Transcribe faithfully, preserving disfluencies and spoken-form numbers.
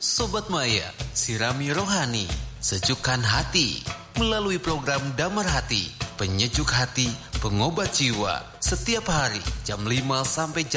Sobat Maya, sirami rohani, sejukkan hati melalui program Damar Hati, penyejuk hati, pengobat jiwa, setiap hari jam lima sampai jam